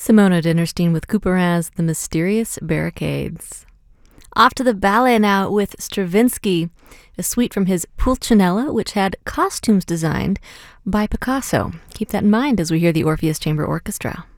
Simona Dinnerstein with Couperin's The Mysterious Barricades. Off to the ballet now with Stravinsky, a suite from his Pulcinella, which had costumes designed by Picasso. Keep that in mind as we hear the Orpheus Chamber Orchestra.